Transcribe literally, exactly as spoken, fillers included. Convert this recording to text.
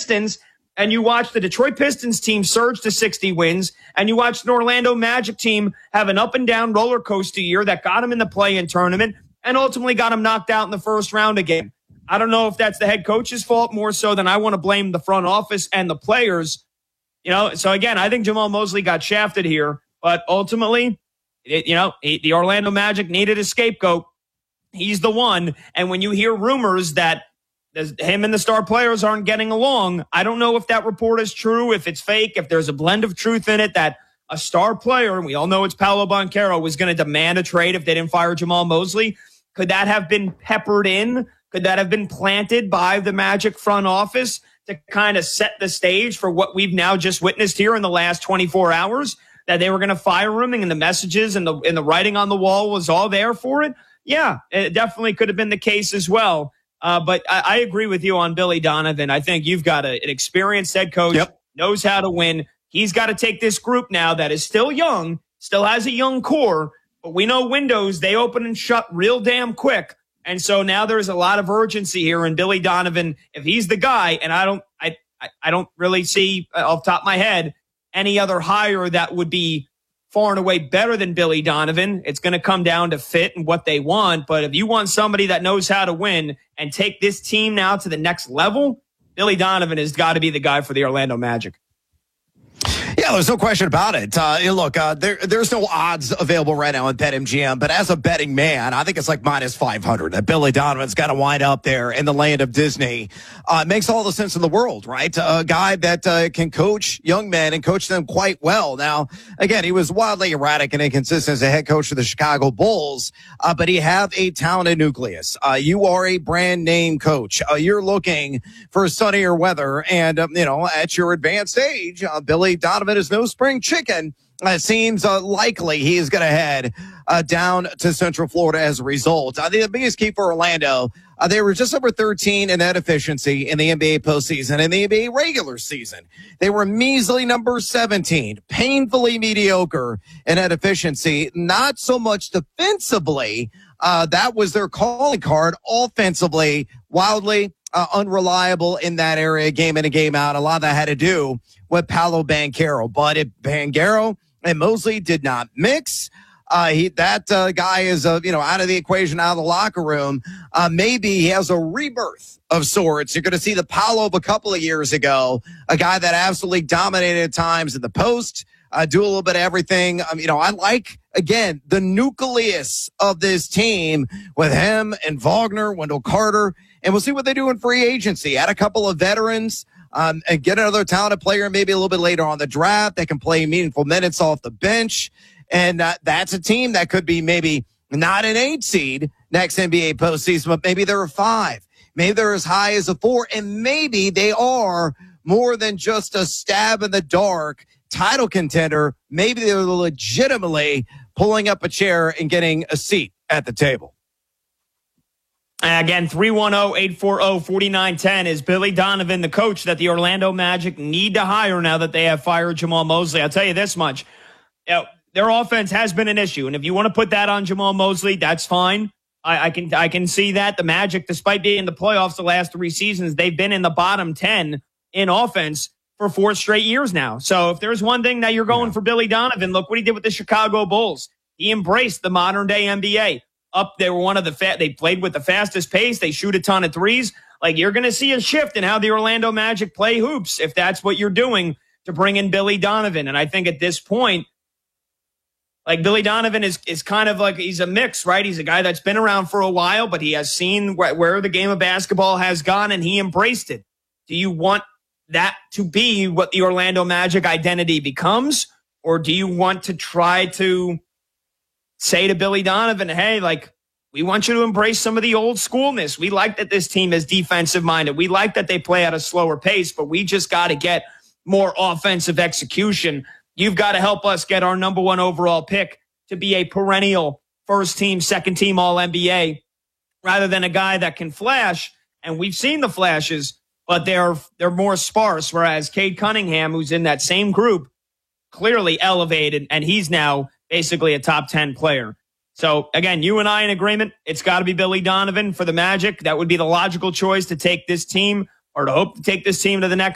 Pistons and you watch the Detroit Pistons team surge to sixty wins, and you watch an Orlando Magic team have an up and down roller coaster year that got them in the play-in tournament and ultimately got them knocked out in the first round again. I don't know if that's the head coach's fault more so than I want to blame the front office and the players. You know, so again, I think Jamahl Mosley got shafted here, but ultimately, it, you know, he, the Orlando Magic needed a scapegoat. He's the one. And when you hear rumors that him and the star players aren't getting along, I don't know if that report is true, if it's fake, if there's a blend of truth in it that a star player, and we all know it's Paolo Banchero, was going to demand a trade if they didn't fire Jamahl Mosley. Could that have been peppered in? Could that have been planted by the Magic front office to kind of set the stage for what we've now just witnessed here in the last twenty-four hours, that they were going to fire him and the messages and the, and the writing on the wall was all there for it? Yeah, it definitely could have been the case as well. Uh, but I, I agree with you on Billy Donovan. I think you've got a, an experienced head coach, yep. knows how to win. He's got to take this group now that is still young, still has a young core, but we know windows, they open and shut real damn quick. And so now there's a lot of urgency here. And Billy Donovan, if he's the guy, and I don't, I, I don't really see uh, off the top of my head any other hire that would be far and away better than Billy Donovan. It's going to come down to fit and what they want. But if you want somebody that knows how to win and take this team now to the next level, Billy Donovan has got to be the guy for the Orlando Magic. Yeah, there's no question about it. Uh, look, uh, there, there's no odds available right now in BetMGM, but as a betting man, I think it's like minus five hundred that Billy Donovan's got to wind up there in the land of Disney. Uh, it makes all the sense in the world, right? A guy that uh, can coach young men and coach them quite well. Now, again, he was wildly erratic and inconsistent as a head coach of the Chicago Bulls, uh, but he have a talented nucleus. Uh, you are a brand name coach. Uh, you're looking for sunnier weather, and um, you know, at your advanced age, uh, Billy Donovan is no spring chicken. It seems uh, likely he is going to head uh, down to Central Florida as a result. I think the biggest key for Orlando, uh, they were just over thirteen in net efficiency in the N B A postseason and the N B A regular season. They were measly number seventeen, painfully mediocre in net efficiency, not so much defensively. Uh, that was their calling card. Offensively, wildly Uh, unreliable in that area, game in and game out. A lot of that had to do with Paolo Banchero. But if Banchero and Mosley did not mix, uh, he, that uh, guy is uh, you know out of the equation, out of the locker room. Uh, maybe he has a rebirth of sorts. You're going to see the Paolo of a couple of years ago, a guy that absolutely dominated at times in the post, uh, do a little bit of everything. Um, you know, I like, again, the nucleus of this team with him and Wagner, Wendell Carter. And we'll see what they do in free agency. Add a couple of veterans um, and get another talented player maybe a little bit later on the draft that can play meaningful minutes off the bench. And uh, that's a team that could be maybe not an eight seed next N B A postseason, but maybe they're a five. Maybe they're as high as a four. And maybe they are more than just a stab in the dark title contender. Maybe they're legitimately pulling up a chair and getting a seat at the table. Again, three one zero, eight four zero, four nine one zero is Billy Donovan, the coach that the Orlando Magic need to hire now that they have fired Jamahl Mosley. I'll tell you this much. You know, their offense has been an issue, and if you want to put that on Jamahl Mosley, that's fine. I, I can I can see that. The Magic, despite being in the playoffs the last three seasons, they've been in the bottom ten in offense for four straight years now. So if there's one thing that you're going yeah. for Billy Donovan, look what he did with the Chicago Bulls. He embraced the modern-day N B A. Up, they were one of the fa- they played with the fastest pace. They shoot a ton of threes. Like, you're going to see a shift in how the Orlando Magic play hoops if that's what you're doing to bring in Billy Donovan. And I think at this point, like, Billy Donovan is is kind of like, he's a mix, right? He's a guy that's been around for a while, but he has seen wh- where the game of basketball has gone, and he embraced it. Do you want that to be what the Orlando Magic identity becomes, or do you want to try to say to Billy Donovan, hey, like, we want you to embrace some of the old schoolness. We like that this team is defensive minded. We like that they play at a slower pace, but we just got to get more offensive execution. You've got to help us get our number one overall pick to be a perennial first team, second team all N B A rather than a guy that can flash. And we've seen the flashes, but they're, they're more sparse. Whereas Cade Cunningham, who's in that same group, clearly elevated, and he's now basically a top ten player. So, again, you and I in agreement. It's got to be Billy Donovan for the Magic. That would be the logical choice to take this team, or to hope to take this team to the next